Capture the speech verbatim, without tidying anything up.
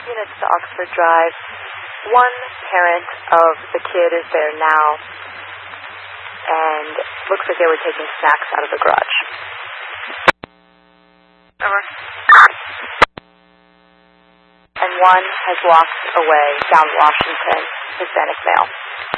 units to Oxford Drive. One parent of the kid is there now, and looks like they were taking snacks out of the garage. Over. And one has walked away down Washington, Hispanic male.